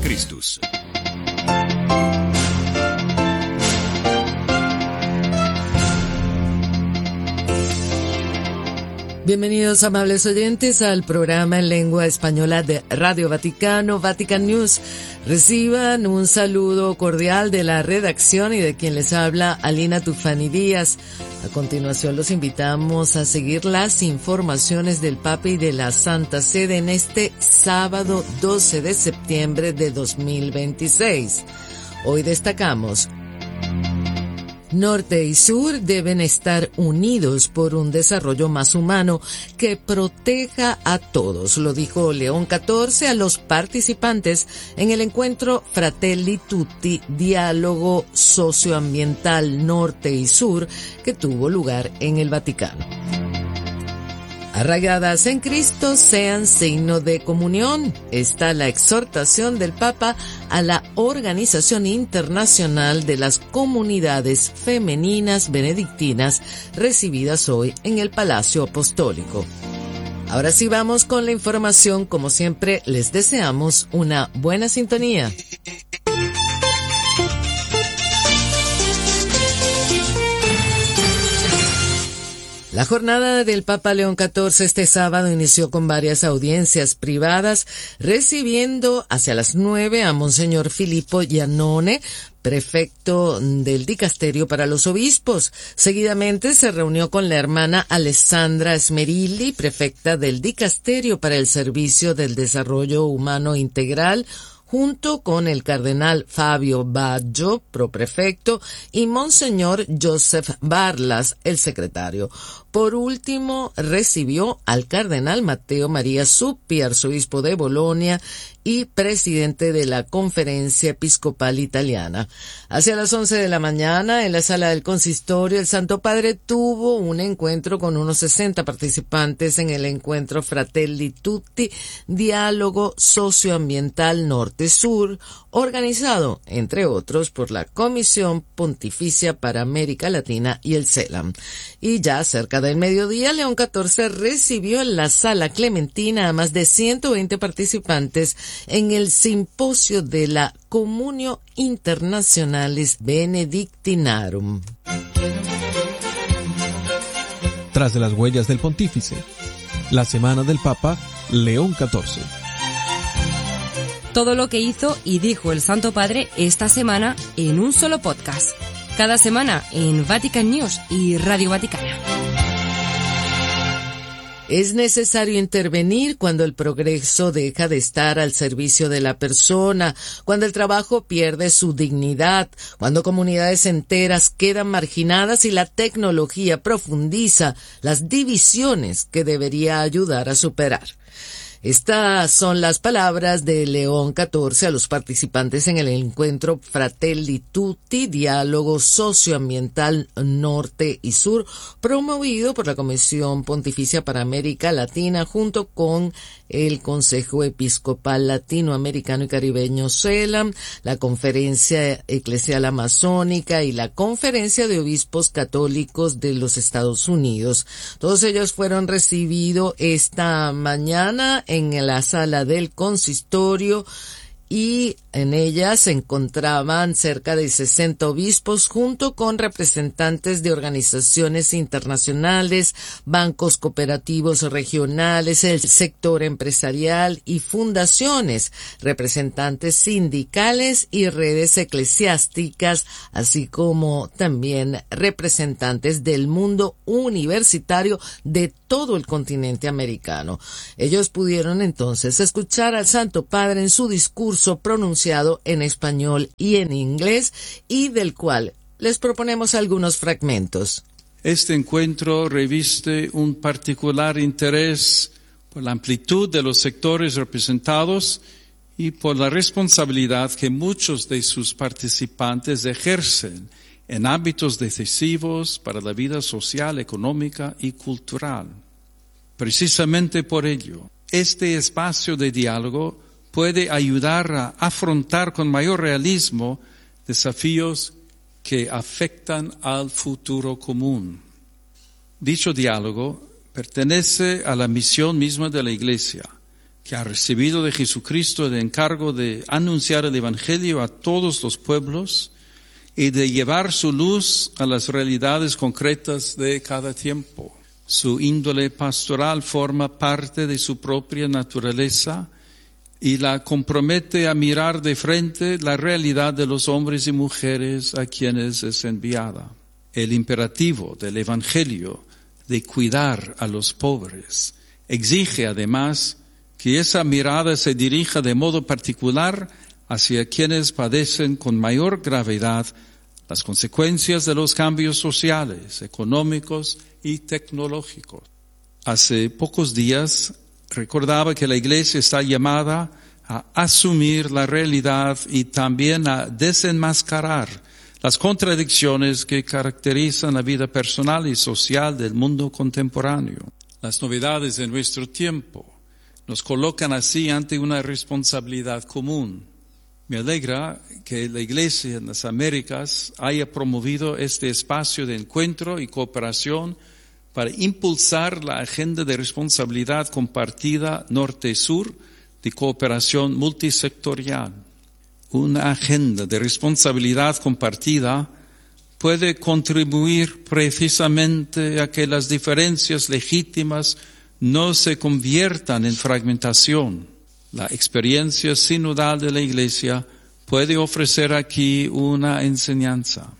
Christus. Bienvenidos, amables oyentes, al programa en lengua española de Radio Vaticano, Vatican News. Reciban un saludo cordial de la redacción y de quien les habla, Alina Tufani Díaz. A continuación los invitamos a seguir las informaciones del Papa y de la Santa Sede en este sábado 12 de septiembre de 2026. Hoy destacamos: Norte y Sur deben estar unidos por un desarrollo más humano que proteja a todos, lo dijo León XIV a los participantes en el encuentro Fratelli Tutti, diálogo socioambiental Norte y Sur, que tuvo lugar en el Vaticano. Arraigadas en Cristo, sean signo de comunión. Está la exhortación del Papa a la Organización Internacional de las Comunidades Femeninas Benedictinas, recibidas hoy en el Palacio Apostólico. Ahora sí vamos con la información. Como siempre, les deseamos una buena sintonía. La jornada del Papa León XIV este sábado inició con varias audiencias privadas, recibiendo hacia las 9 a Monseñor Filippo Giannone, prefecto del Dicasterio para los Obispos. Seguidamente se reunió con la hermana Alessandra Smerilli, prefecta del Dicasterio para el Servicio del Desarrollo Humano Integral, junto con el cardenal Fabio Baggio, proprefecto, y Monseñor Joseph Barlas, el secretario. Por último, recibió al cardenal Matteo Maria Zuppi, arzobispo de Bolonia y presidente de la Conferencia Episcopal Italiana. Hacia las 11 de la mañana, en la sala del consistorio, el Santo Padre tuvo un encuentro con unos 60 participantes en el encuentro Fratelli Tutti, diálogo socioambiental Norte-Sur, organizado, entre otros, por la Comisión Pontificia para América Latina y el CELAM. Y ya cerca del mediodía, León XIV recibió en la Sala Clementina a más de 120 participantes en el simposio de la Communio Internationalis Benedictinarum. Tras de las huellas del Pontífice, la semana del Papa León XIV. Todo lo que hizo y dijo el Santo Padre esta semana en un solo podcast. Cada semana en Vatican News y Radio Vaticana. Es necesario intervenir cuando el progreso deja de estar al servicio de la persona, cuando el trabajo pierde su dignidad, cuando comunidades enteras quedan marginadas y la tecnología profundiza las divisiones que debería ayudar a superar. Estas son las palabras de León XIV a los participantes en el encuentro Fratelli Tutti, diálogo socioambiental Norte y Sur, promovido por la Comisión Pontificia para América Latina junto con el Consejo Episcopal Latinoamericano y Caribeño CELAM, la Conferencia Eclesial Amazónica y la Conferencia de Obispos Católicos de los Estados Unidos. Todos ellos fueron recibidos esta mañana en la sala del consistorio y en ella se encontraban cerca de 60 obispos junto con representantes de organizaciones internacionales, bancos cooperativos regionales, el sector empresarial y fundaciones, representantes sindicales y redes eclesiásticas, así como también representantes del mundo universitario de todo el continente americano. Ellos pudieron entonces escuchar al Santo Padre en su discurso pronunciado en español y en inglés, y del cual les proponemos algunos fragmentos. Este encuentro reviste un particular interés por la amplitud de los sectores representados y por la responsabilidad que muchos de sus participantes ejercen en ámbitos decisivos para la vida social, económica y cultural. Precisamente por ello, este espacio de diálogo puede ayudar a afrontar con mayor realismo desafíos que afectan al futuro común. Dicho diálogo pertenece a la misión misma de la Iglesia, que ha recibido de Jesucristo el encargo de anunciar el Evangelio a todos los pueblos y de llevar su luz a las realidades concretas de cada tiempo. Su índole pastoral forma parte de su propia naturaleza y la compromete a mirar de frente la realidad de los hombres y mujeres a quienes es enviada. El imperativo del Evangelio de cuidar a los pobres exige además que esa mirada se dirija de modo particular hacia quienes padecen con mayor gravedad las consecuencias de los cambios sociales, económicos y tecnológicos. Hace pocos días recordaba que la Iglesia está llamada a asumir la realidad y también a desenmascarar las contradicciones que caracterizan la vida personal y social del mundo contemporáneo. Las novedades de nuestro tiempo nos colocan así ante una responsabilidad común. Me alegra que la Iglesia en las Américas haya promovido este espacio de encuentro y cooperación para impulsar la agenda de responsabilidad compartida norte-sur de cooperación multisectorial. Una agenda de responsabilidad compartida puede contribuir precisamente a que las diferencias legítimas no se conviertan en fragmentación. La experiencia sinodal de la Iglesia puede ofrecer aquí una enseñanza.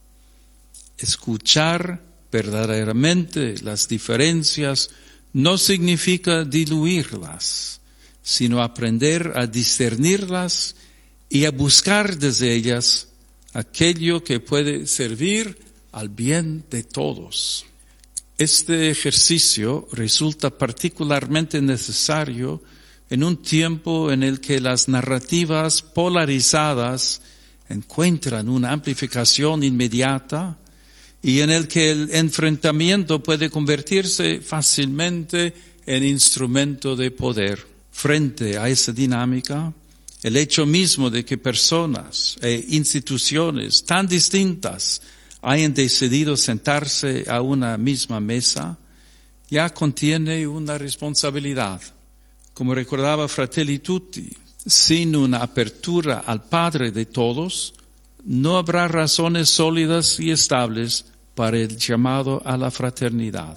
Escuchar verdaderamente las diferencias no significa diluirlas, sino aprender a discernirlas y a buscar desde ellas aquello que puede servir al bien de todos. Este ejercicio resulta particularmente necesario en un tiempo en el que las narrativas polarizadas encuentran una amplificación inmediata y en el que el enfrentamiento puede convertirse fácilmente en instrumento de poder. Frente a esa dinámica, el hecho mismo de que personas e instituciones tan distintas hayan decidido sentarse a una misma mesa, ya contiene una responsabilidad. Como recordaba Fratelli Tutti, sin una apertura al Padre de todos, no habrá razones sólidas y estables para el llamado a la fraternidad.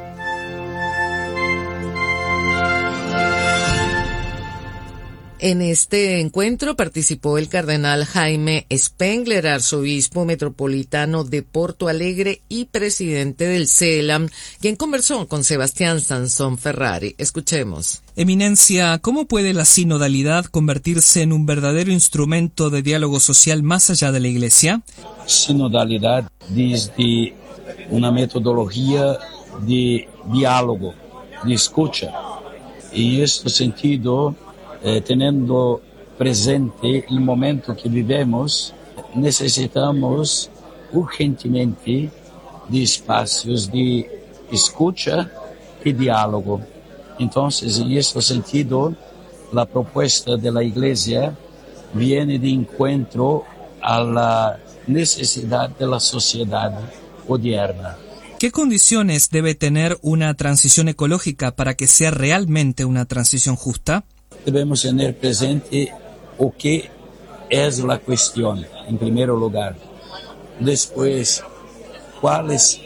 En este encuentro participó el cardenal Jaime Spengler, arzobispo metropolitano de Porto Alegre y presidente del CELAM, quien conversó con Sebastián Sansón Ferrari. Escuchemos. Eminencia, ¿cómo puede la sinodalidad convertirse en un verdadero instrumento de diálogo social más allá de la Iglesia? Sinodalidad desde una metodología de diálogo, de escucha. Y en este sentido, teniendo presente el momento que vivimos, necesitamos urgentemente de espacios de escucha y diálogo. Entonces, en este sentido, la propuesta de la Iglesia viene de encuentro a la necesidad de la sociedad moderna. ¿Qué condiciones debe tener una transición ecológica para que sea realmente una transición justa? Debemos tener presente o que es la cuestión, en primer lugar. Después, cuáles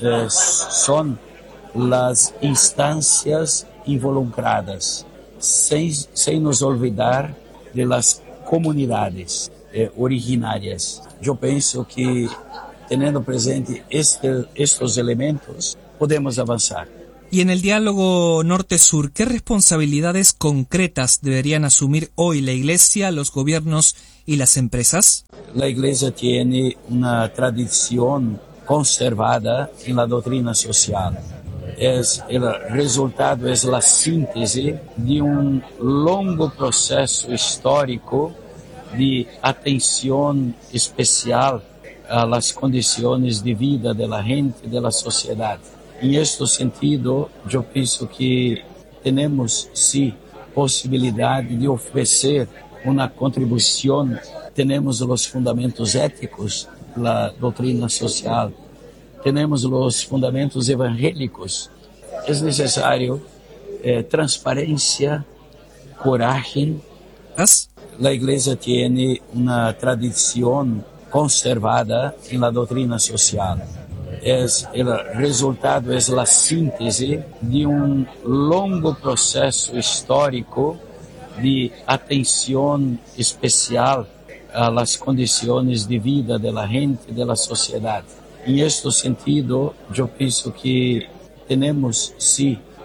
son las instancias involucradas, sin nos olvidar de las comunidades originarias. Yo pienso que teniendo presente estos elementos, podemos avanzar. Y en el diálogo norte-sur, ¿qué responsabilidades concretas deberían asumir hoy la Iglesia, los gobiernos y las empresas? La Iglesia tiene una tradición conservada en la doctrina social. El resultado es la síntesis de un largo proceso histórico de atención especial a las condiciones de vida de la gente, de la sociedad. En este sentido, yo pienso que tenemos, sí, posibilidad de ofrecer una contribución. Tenemos los fundamentos éticos, la doctrina social, tenemos los fundamentos evangélicos. Es necesario transparencia coraje. La Iglesia tiene una tradición conservada en la doctrina social. El resultado es la síntesis de un longo proceso histórico de atención especial a las condiciones de vida de la gente, de la sociedad. En este sentido, yo pienso que tenemos, sí,